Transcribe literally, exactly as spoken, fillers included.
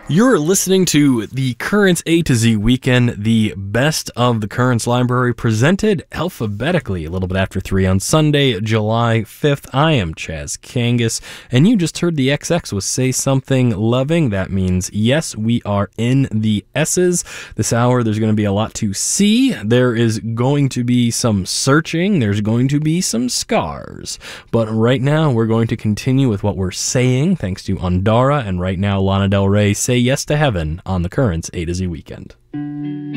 You're listening to the Currents A to Z Weekend, the best of the Currents Library, presented alphabetically a little bit after three on Sunday, July fifth. I am Chaz Kangas, and you just heard the X X with Say Something Loving. That means, yes, we are in the S's. This hour, there's going to be a lot to see. There is going to be some searching. There's going to be some scars. But right now, we're going to continue with what we're saying, thanks to Ondara, and right now, Lana Del Rey, Say Yes to Heaven on the Currents A to Z Weekend.